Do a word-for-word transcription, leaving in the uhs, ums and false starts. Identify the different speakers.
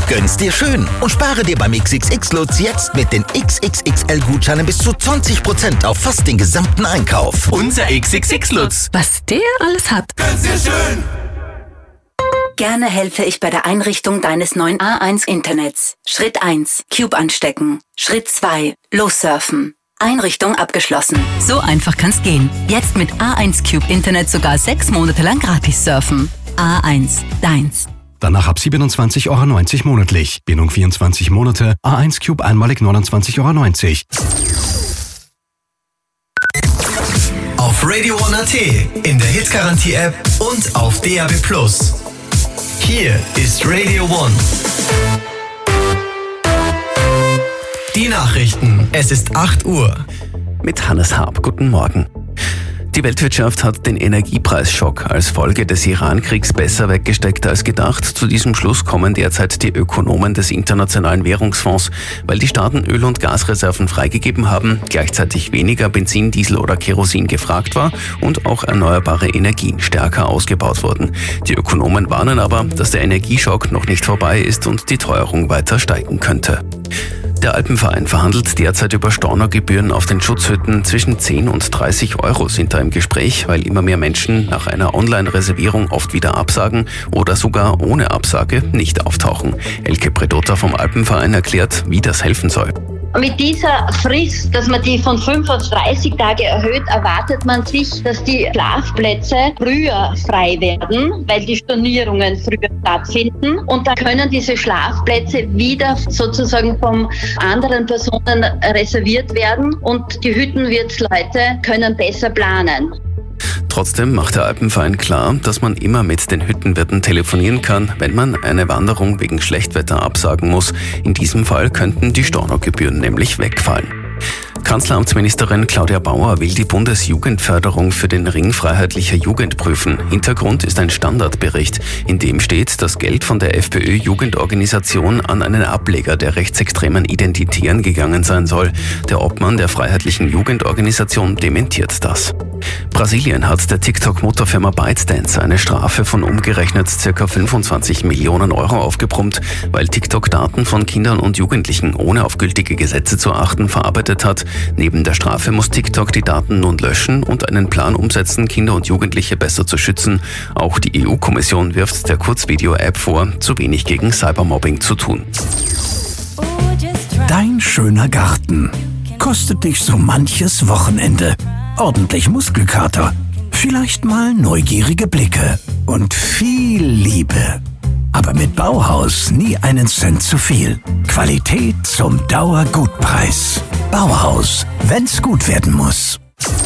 Speaker 1: Gönn's dir schön und spare dir beim X X X-Lutz jetzt mit den X X X L-Gutscheinen bis zu zwanzig Prozent auf fast den gesamten Einkauf.
Speaker 2: Unser X X X-Lutz.
Speaker 3: Was der alles hat.
Speaker 2: Gönn's dir schön.
Speaker 3: Gerne helfe ich bei der Einrichtung deines neuen A eins Internets. Schritt eins. Cube anstecken. Schritt zwei. Lossurfen. Einrichtung abgeschlossen. So einfach kann's gehen. Jetzt mit A eins Cube Internet sogar sechs Monate lang gratis surfen. A eins. Deins.
Speaker 4: Danach ab siebenundzwanzig Euro neunzig monatlich. Bindung vierundzwanzig Monate. A eins Cube einmalig neunundzwanzig Euro neunzig.
Speaker 5: Auf Radio One Punkt at, in der Hitgarantie-App und auf D A B plus. Hier ist Radio One. Die Nachrichten. Es ist acht Uhr.
Speaker 6: Mit Hannes Haab. Guten Morgen. Die Weltwirtschaft hat den Energiepreisschock als Folge des Iran-Kriegs besser weggesteckt als gedacht. Zu diesem Schluss kommen derzeit die Ökonomen des Internationalen Währungsfonds, weil die Staaten Öl- und Gasreserven freigegeben haben, gleichzeitig weniger Benzin, Diesel oder Kerosin gefragt war und auch erneuerbare Energien stärker ausgebaut wurden. Die Ökonomen warnen aber, dass der Energieschock noch nicht vorbei ist und die Teuerung weiter steigen könnte. Der Alpenverein verhandelt derzeit über Stornogebühren auf den Schutzhütten. Zwischen zehn und dreißig Euro sind da im Gespräch, weil immer mehr Menschen nach einer Online-Reservierung oft wieder absagen oder sogar ohne Absage nicht auftauchen. Elke Predota vom Alpenverein erklärt, wie das helfen soll.
Speaker 7: Mit dieser Frist, dass man die von fünf auf dreißig Tage erhöht, erwartet man sich, dass die Schlafplätze früher frei werden, weil die Stornierungen früher stattfinden. Und da können diese Schlafplätze wieder sozusagen von anderen Personen reserviert werden und die Hüttenwirtsleute können besser planen.
Speaker 6: Trotzdem macht der Alpenverein klar, dass man immer mit den Hüttenwirten telefonieren kann, wenn man eine Wanderung wegen Schlechtwetter absagen muss. In diesem Fall könnten die Stornogebühren nämlich wegfallen. Kanzleramtsministerin Claudia Bauer will die Bundesjugendförderung für den Ring freiheitlicher Jugend prüfen. Hintergrund ist ein Standardbericht, in dem steht, dass Geld von der FPÖ-Jugendorganisation an einen Ableger der rechtsextremen Identitären gegangen sein soll. Der Obmann der freiheitlichen Jugendorganisation dementiert das. Brasilien hat der TikTok-Mutterfirma ByteDance eine Strafe von umgerechnet ca. fünfundzwanzig Millionen Euro aufgebrummt, weil TikTok Daten von Kindern und Jugendlichen ohne auf gültige Gesetze zu achten verarbeitet hat. Neben der Strafe muss TikTok die Daten nun löschen und einen Plan umsetzen, Kinder und Jugendliche besser zu schützen. Auch die E U-Kommission wirft der Kurzvideo-App vor, zu wenig gegen Cybermobbing zu tun.
Speaker 8: Dein schöner Garten kostet dich so manches Wochenende. Ordentlich Muskelkater, vielleicht mal neugierige Blicke und viel Liebe. Aber mit Bauhaus nie einen Cent zu viel. Qualität zum Dauergutpreis. Bauhaus, wenn's gut werden muss.